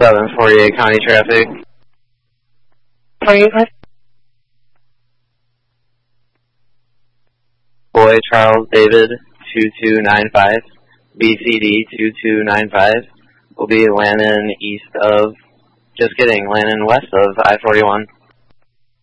748 County Traffic. 48 West. Boy Charles David 2295, BCD 2295 will be landing east of, just kidding, landing west of I-41.